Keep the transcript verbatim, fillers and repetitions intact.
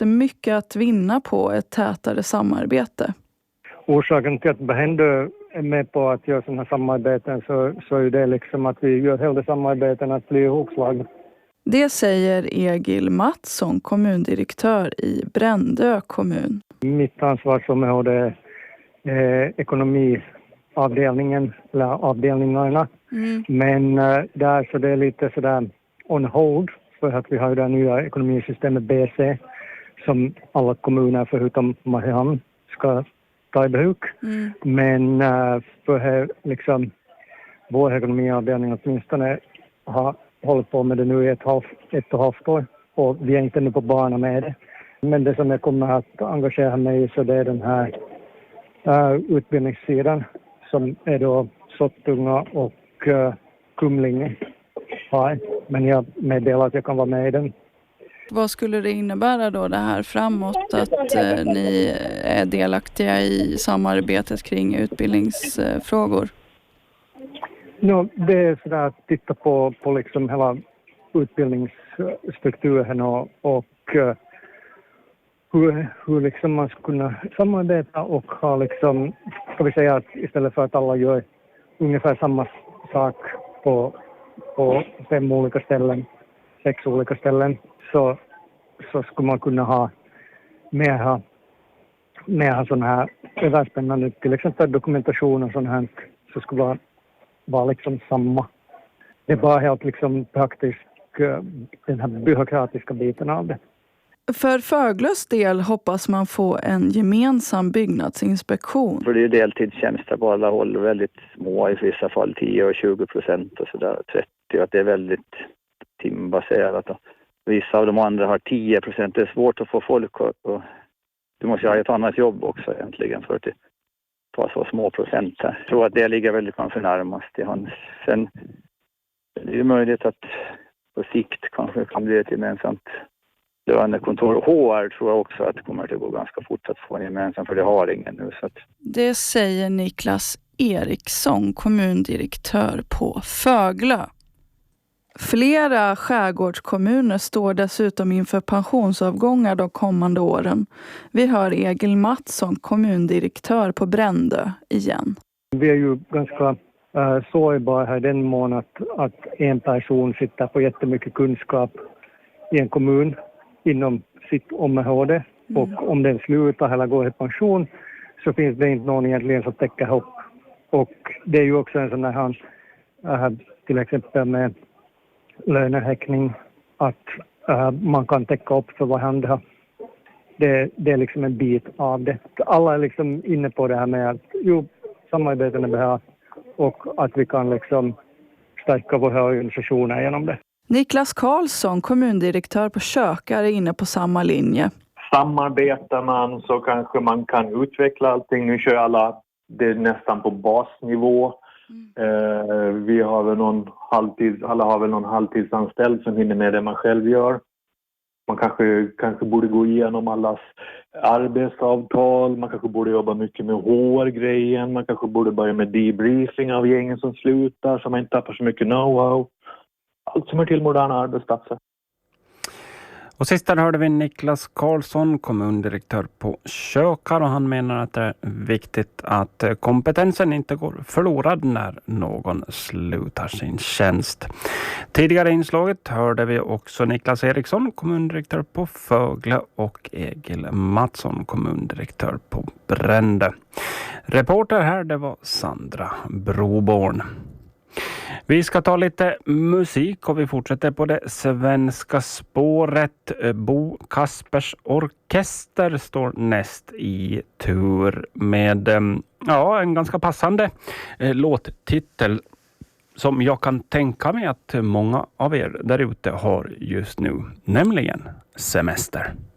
Det är mycket att vinna på ett tätare samarbete. Orsaken till att Behände är med på att göra sådana här samarbeten så, så är det liksom att vi gör hela samarbeten att bli ihopslag. Det säger Egil Mattsson, kommundirektör i Brändö kommun. Mitt ansvarsområde är ekonomiavdelningen eller avdelningarna. Mm. Men uh, där så det är lite sådär on hold för att vi har det nya ekonomisystemet B C som alla kommuner förutom Mariehamn ska ta i bruk. Mm. Men uh, för liksom vår ekonomiavdelning åtminstone har hållit på med det nu i ett, halv, ett och ett halvt år och vi är inte nu på banan med det. Men det som jag kommer att engagera mig i så det är den här uh, utbildningssidan som är då Sottunga och uh, Kumlinge har. Men jag meddelar att jag kan vara med i den. Vad skulle det innebära då det här framåt att eh, ni är delaktiga i samarbetet kring utbildningsfrågor? No, det är sådär att titta på, på liksom hela utbildningsstrukturen och, och uh, hur, hur liksom man ska kunna samarbeta och ha liksom, ska vi säga att istället för att alla gör ungefär samma sak på, på fem olika ställen, sex olika ställen, så, så skulle man kunna ha mer, mer sådana här överspännande, till exempel dokumentation och sånt här, så skulle vara, vara liksom samma. Det är bara helt liksom praktiskt, den här byråkratiska biten av det. För Föglös del hoppas man få en gemensam byggnadsinspektion. För det är deltidstjänster på alla håll, väldigt små i vissa fall, tio och tjugo procent och sådär, trettio, att det är väldigt timbaserat. Vissa av de andra har tio procent, det är svårt att få folk och, och du måste ha ett annat jobb också egentligen för att ta så små procent här. Jag tror att det ligger väldigt kanske närmast i hans. Sen är det möjligt att på sikt kanske kan bli ett gemensamt lönekontor. H R tror jag också att det kommer att gå ganska fort att få en gemensam, för det har ingen nu. Så att... Det säger Niklas Eriksson, kommundirektör på Föglö. Flera skärgårdskommuner står dessutom inför pensionsavgångar de kommande åren. Vi hör Egil Mattsson, kommundirektör på Brändö, igen. Vi är ju ganska äh, sårbara här den mån att, att en person sitter på jättemycket kunskap i en kommun inom sitt område. Mm. Och om den slutar eller går i pension så finns det inte någon egentligen som täcker upp. Och det är ju också en sån här, äh, till exempel med lönehäckning, att äh, man kan täcka upp för varandra. Det, det är liksom en bit av det. Alla är liksom inne på det här med att jo, samarbeten är bra och att vi kan liksom stärka våra organisationer genom det. Niklas Karlsson, kommundirektör på Kökar, är inne på samma linje. Samarbetar man så kanske man kan utveckla allting. Nu kör alla det nästan på basnivå. Mm. Eh, vi har väl någon halvtids, alla har väl någon halvtidsanställd som hinner med det man själv gör. Man kanske, kanske borde gå igenom allas arbetsavtal. Man kanske borde jobba mycket med H R-grejen. Man kanske borde börja med debriefing av gängen som slutar så man inte tappar så mycket know-how. Allt som är till moderna arbetsplatser. Och sist där hörde vi Niklas Karlsson, kommundirektör på Kökar, och han menar att det är viktigt att kompetensen inte går förlorad när någon slutar sin tjänst. Tidigare i inslaget hörde vi också Niklas Eriksson, kommundirektör på Föglö, och Egil Mattsson, kommundirektör på Brändö. Reporter här, det var Sandra Broborn. Vi ska ta lite musik och vi fortsätter på det svenska spåret. Bo Kaspers Orkester står näst i tur med ja, en ganska passande låttitel som jag kan tänka mig att många av er där ute har just nu, nämligen Semester.